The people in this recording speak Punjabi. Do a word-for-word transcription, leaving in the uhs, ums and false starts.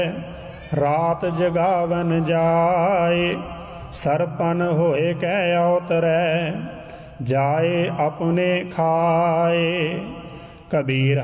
रात जगावन जाए, सरपन होए कै अवतरै, जाए अपने खाए। कबीर